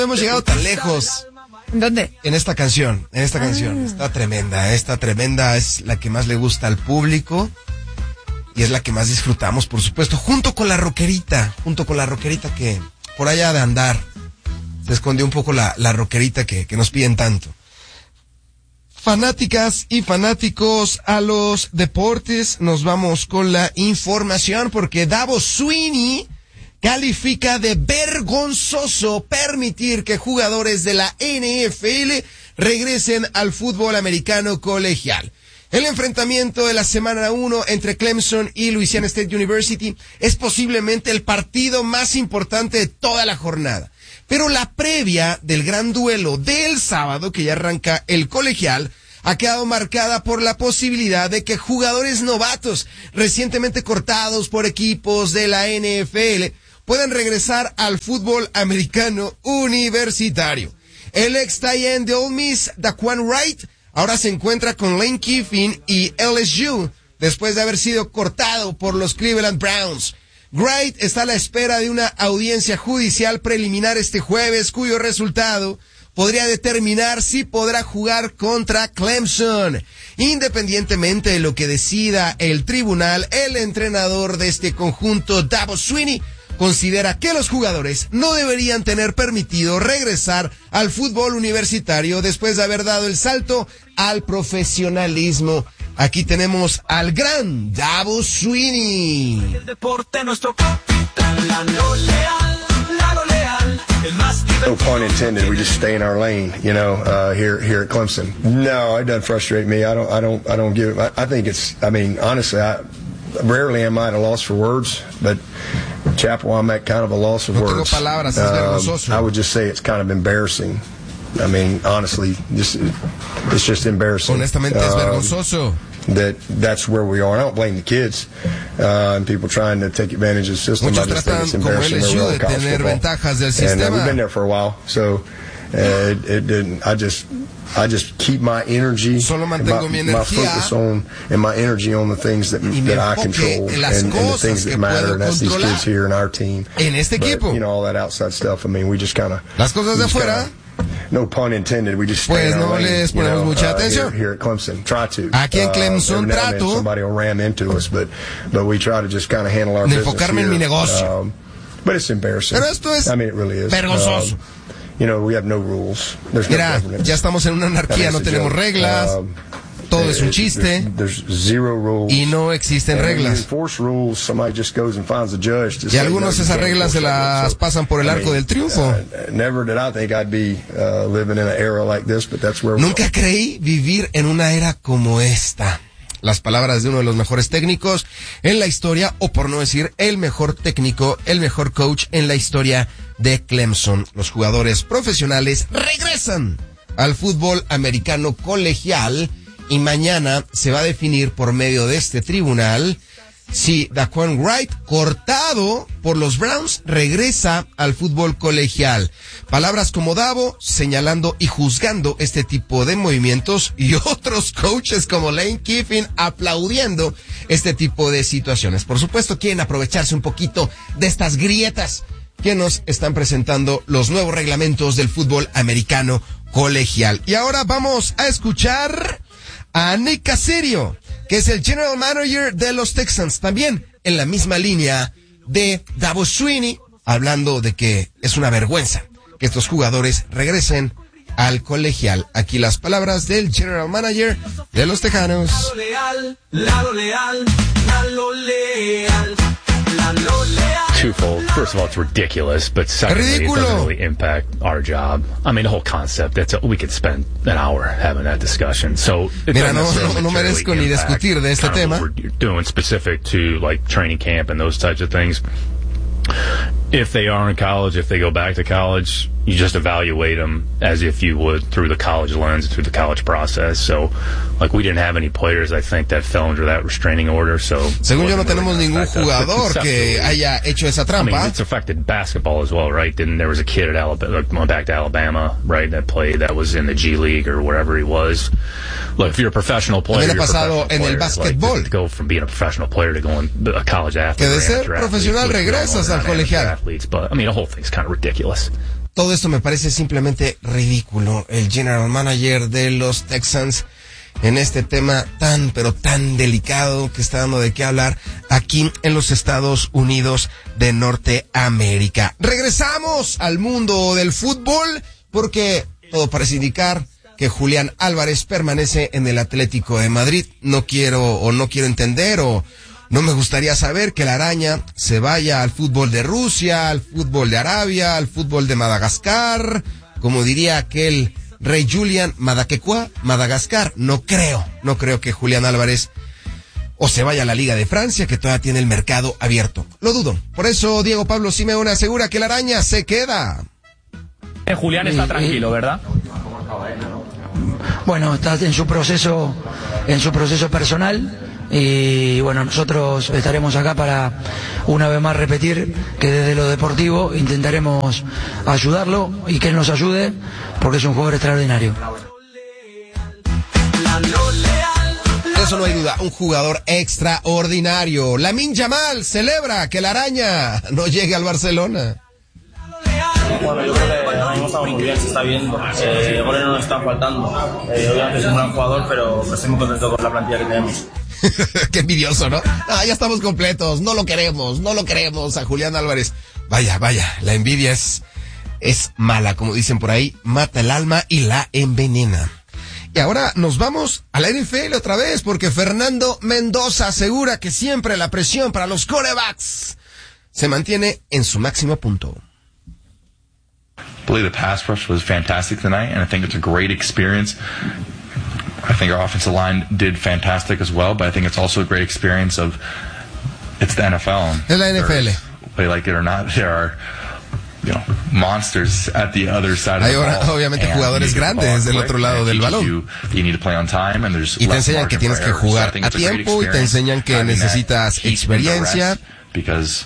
Hemos llegado tan lejos. ¿Dónde? En esta canción. Está tremenda. Esta tremenda es la que más le gusta al público. Y es la que más disfrutamos, por supuesto. Junto con la rockerita que por allá de andar. Se escondió un poco la rockerita que nos piden tanto. Fanáticas y fanáticos a los deportes, nos vamos con la información porque Dabo Swinney califica de vergonzoso permitir que jugadores de la NFL regresen al fútbol americano colegial. El enfrentamiento de la semana 1 entre Clemson y Louisiana State University es posiblemente el partido más importante de toda la jornada. Pero la previa del gran duelo del sábado, que ya arranca el colegial, ha quedado marcada por la posibilidad de que jugadores novatos, recientemente cortados por equipos de la NFL, puedan regresar al fútbol americano universitario. El ex tight end de Ole Miss, Daquan Wright, ahora se encuentra con Lane Kiffin y LSU, después de haber sido cortado por los Cleveland Browns. Wright está a la espera de una audiencia judicial preliminar este jueves, cuyo resultado podría determinar si podrá jugar contra Clemson. Independientemente de lo que decida el tribunal, el entrenador de este conjunto, Dabo Swinney, considera que los jugadores no deberían tener permitido regresar al fútbol universitario después de haber dado el salto al profesionalismo. Aquí tenemos al gran Dabo Swinney. El deporte nuestro capitán, Lalo Leal, el más No pun intended. We just stay in our lane, here at Clemson. No, it doesn't frustrate me. I don't give. I think it's. I mean, honestly, rarely am I at a loss for words, but Chapel, I'm at kind of a loss of words. Tengo palabras, es vergonzoso. I would just say it's kind of embarrassing. I mean, honestly, it's just embarrassing. Honestamente es vergonzoso. That's where we are. I don't blame the kids and people trying to take advantage of the system. Muchos I just think it's tratan como embarrassing LSU where we're de at college tener football. ventajas del And sistema. we've been there for a while, so it didn't. I just keep my energy, Solo mantengo mi my energía focus on, and my energy on the things that I control en las and the cosas things que that matter, puedo and that's these controlar. kids here in our team. En este But, equipo. all that outside stuff. I mean, we just kind of Las cosas de afuera. No pun intended. We just Pues stay in our no lane, les ponemos mucha atención. here at Clemson. Try to. Aquí en Clemson every now and then trato somebody will ram into us, but we try to just kind of handle our de business enfocarme en here. mi negocio. But it's embarrassing. Pero esto es I mean, it really is. vergonzoso. We have no rules. There's no Mira, governance. ya estamos en una anarquía, no tenemos reglas, todo es un chiste There's zero rules. y no existen And when you reglas. enforce rules, somebody just goes and finds a judge to Y say, algunos no, you esas can't reglas se enforce that. las pasan por el arco del triunfo. Never did I think I'd be living in an era like this, but that's where we Nunca creí vivir en una era como esta. Las palabras de uno de los mejores técnicos en la historia, o por no decir el mejor técnico, el mejor coach en la historia de Clemson. Los jugadores profesionales regresan al fútbol americano colegial y mañana se va a definir por medio de este tribunal si Daquan Wright, cortado por los Browns, regresa al fútbol colegial. Palabras como Dabo señalando y juzgando este tipo de movimientos y otros coaches como Lane Kiffin aplaudiendo este tipo de situaciones. Por supuesto, quieren aprovecharse un poquito de estas grietas que nos están presentando los nuevos reglamentos del fútbol americano colegial. Y ahora vamos a escuchar a Nick Caserio, que es el general manager de los Texans, también en la misma línea de Dabo Swinney, hablando de que es una vergüenza que estos jugadores regresen al colegial. Aquí las palabras del general manager de los Tejanos. Lalo Leal. Twofold. First of all, it's ridiculous, but secondly, it doesn't really impact our job. I mean, the whole concept, we could spend an hour having that discussion. So it Mira, doesn't no merezco ni discutir de este tema. what you're doing specific to like training camp and those types of things. If they are in college, if they go back to college, you just evaluate them as if you would through the college lens, through the college process. So, like, we didn't have any players, I think, that fell under that restraining order. So, según yo, no tenemos ningún jugador que haya hecho esa trampa. I mean, it's affected basketball as well, right? There was a kid at Alabama, going back to Alabama, right, that was in the G League or wherever he was. Look, if you're a professional player, también ha pasado en el básquetbol. Like, to go from being a professional player to going a college athlete. Que de ser profesional regresas al colegial. But I mean, the whole thing's kind of ridiculous. Todo esto me parece simplemente ridículo. El general manager de los Texans en este tema tan, pero tan delicado que está dando de qué hablar aquí en los Estados Unidos de Norteamérica. Regresamos al mundo del fútbol porque todo parece indicar que Julián Álvarez permanece en el Atlético de Madrid. No quiero entender o no me gustaría saber que la araña se vaya al fútbol de Rusia, al fútbol de Arabia, al fútbol de Madagascar, como diría aquel rey Julian, Madagascar. No creo que Julián Álvarez o se vaya a la Liga de Francia, que todavía tiene el mercado abierto. Lo dudo. Por eso Diego Pablo Simeone asegura que la araña se queda. Julián está tranquilo, ¿verdad? Bueno, está en su proceso personal. Y bueno, nosotros estaremos acá para una vez más repetir que desde lo deportivo intentaremos ayudarlo y que él nos ayude porque es un jugador extraordinario. Eso no hay duda, un jugador extraordinario. Lamine Yamal celebra que la araña no llegue al Barcelona. Bueno, yo creo que ahora mismo estamos muy bien, se está viendo. Goles no nos están faltando. Obviamente es un gran jugador, pero estoy muy contento con la plantilla que tenemos. Qué envidioso, ¿no? Ya estamos completos, no lo queremos a Julián Álvarez. Vaya, la envidia es mala, como dicen por ahí, mata el alma y la envenena. Y ahora nos vamos a la NFL otra vez, porque Fernando Mendoza asegura que siempre la presión para los quarterbacks se mantiene en su máximo punto. I believe the pass rush was fantastic tonight, and I think it's a great experience. I think our offensive line did fantastic as well, but I think it's also a great experience of it's the NFL. Es la NFL. Play like it or not, there are monsters at the other side of the ball. Obviamente jugadores grandes del otro lado del balón. You need to play on time, and there's y te enseñan que tienes que jugar a tiempo y te enseñan que necesitas experiencia. Because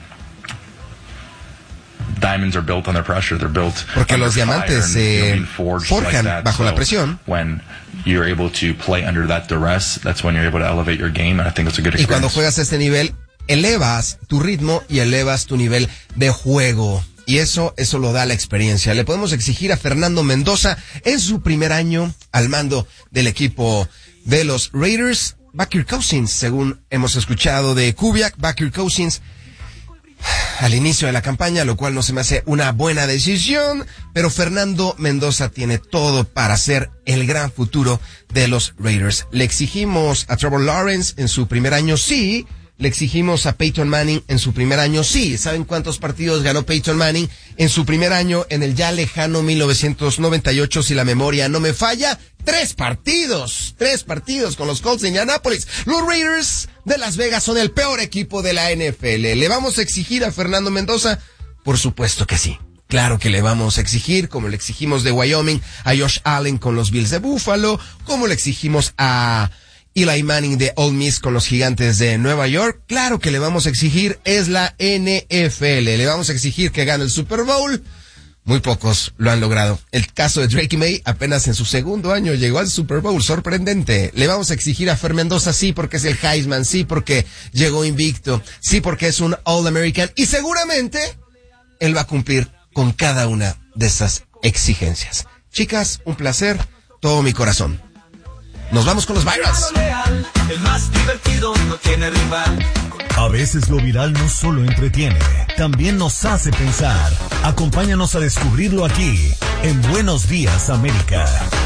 diamonds are built under pressure. They're built porque los diamantes se forjan bajo la presión. When you're able to play under that duress, that's when you're able to elevate your game, and I think it's a good experience. Y cuando juegas a este nivel, elevas tu ritmo y elevas tu nivel de juego. Y eso lo da la experiencia. Le podemos exigir a Fernando Mendoza en su primer año al mando del equipo de los Raiders. Bakir Cousins, según hemos escuchado de Kubiak, Bakir Cousins al inicio de la campaña, lo cual no se me hace una buena decisión, pero Fernando Mendoza tiene todo para ser el gran futuro de los Raiders. Le exigimos a Trevor Lawrence en su primer año, sí. Le exigimos a Peyton Manning en su primer año, sí. ¿Saben cuántos partidos ganó Peyton Manning en su primer año en el ya lejano 1998, si la memoria no me falla? 3 partidos con los Colts de Indianapolis. Los Raiders de Las Vegas son el peor equipo de la NFL. ¿Le vamos a exigir a Fernando Mendoza? Por supuesto que sí. Claro que le vamos a exigir, como le exigimos de Wyoming a Josh Allen con los Bills de Buffalo, como le exigimos a Eli Manning de Ole Miss con los Gigantes de Nueva York. Claro que le vamos a exigir, es la NFL. Le vamos a exigir que gane el Super Bowl. Muy pocos lo han logrado. El caso de Drake May, apenas en su segundo año llegó al Super Bowl. Sorprendente. Le vamos a exigir a Fer Mendoza, sí, porque es el Heisman, sí, porque llegó invicto, sí, porque es un All-American. Y seguramente él va a cumplir con cada una de esas exigencias. Chicas, un placer, todo mi corazón. Nos vamos con los virals. El más divertido no tiene rival. A veces lo viral no solo entretiene, también nos hace pensar. Acompáñanos a descubrirlo aquí, en Buenos Días América.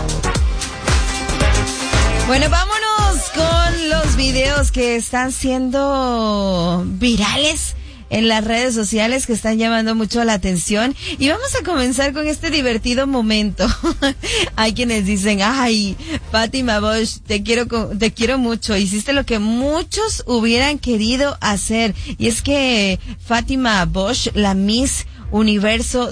Bueno, vámonos con los videos que están siendo virales en las redes sociales, que están llamando mucho la atención, y vamos a comenzar con este divertido momento. Hay quienes dicen: ay, Fátima Bosch, te quiero mucho, hiciste lo que muchos hubieran querido hacer. Y es que Fátima Bosch, la Miss Universo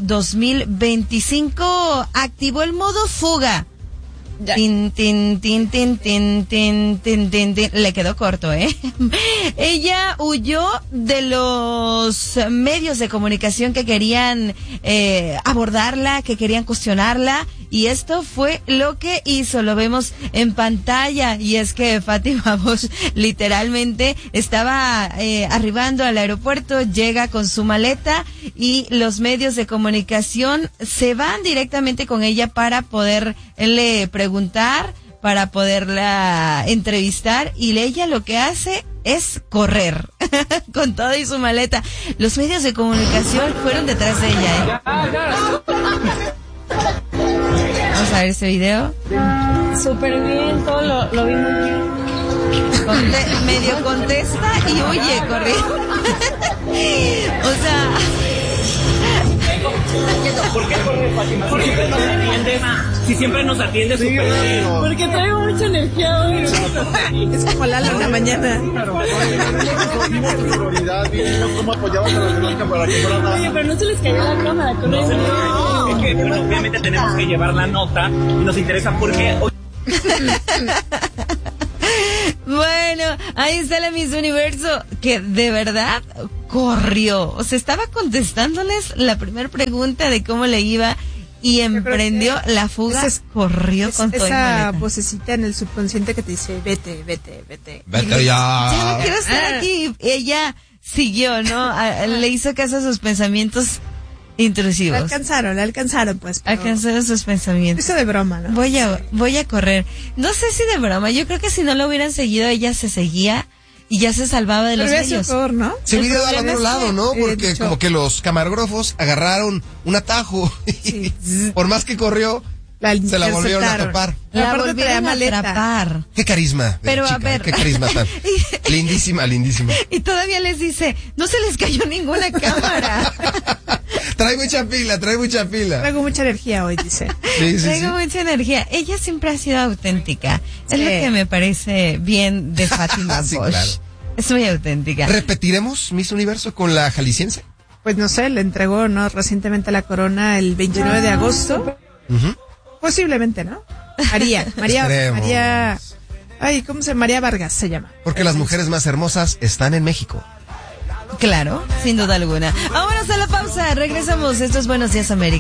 2025, activó el modo fuga. Tin, tin, tin, tin, tin, tin, tin, tin, tin. Le quedó corto, Ella huyó de los medios de comunicación que querían abordarla, que querían cuestionarla, y esto fue lo que hizo, lo vemos en pantalla, y es que Fátima Bosch literalmente estaba arribando al aeropuerto, llega con su maleta y los medios de comunicación se van directamente con ella para poderle preguntar, para poderla entrevistar, y ella lo que hace es correr con todo y su maleta. Los medios de comunicación fueron detrás de ella, Vamos a ver ese video. Súper bien, todo lo vi muy bien. Medio contesta y huye corriendo. O sea... ¿Por qué corre, Fátima? Si siempre nos atiendes, si siempre nos atiendes súper bien. Porque traigo mucha energía hoy. Es como Lalo en la mañana. Oye, pero no se les cayó la cámara con eso. Es que, bueno, obviamente tenemos que llevar la nota y nos interesa porque... Bueno, ahí está la Miss Universo, que de verdad corrió. O sea, estaba contestándoles la primera pregunta de cómo le iba y emprendió la fuga, corrió con todo. Esa vocecita en el subconsciente que te dice, vete. Vete ya. Ya no quiero estar aquí. Ella siguió, ¿no? Le hizo caso a sus pensamientos intrusivos. Le alcanzaron, pues. Alcanzaron sus pensamientos. Eso de broma, ¿no? Voy a correr. No sé si de broma. Yo creo que si no lo hubieran seguido, ella se seguía y ya se salvaba de los medios. Peor, ¿no? Se hubiera ido al otro lado, ¿no? Porque como que los camarógrafos agarraron un atajo y por más que corrió, se la volvieron a topar. La volvieron a atrapar. Qué carisma. Pero chica, a ver. Qué carisma tan. Lindísima. Y todavía les dice, no se les cayó ninguna cámara. Trae mucha pila. Traigo mucha energía hoy, dice. Traigo mucha energía. Ella siempre ha sido auténtica. Es lo que me parece bien de Fátima Bosch. Claro. Es muy auténtica. ¿Repetiremos Miss Universo con la jalisciense? Pues no sé, le entregó, ¿no? Recientemente la corona el 29 de agosto. Posiblemente, ¿no? María. Ay, ¿cómo se llama? María Vargas se llama. Porque las mujeres más hermosas están en México. Claro, sin duda alguna. Vámonos a la pausa. Regresamos. Esto es Buenos Días, América.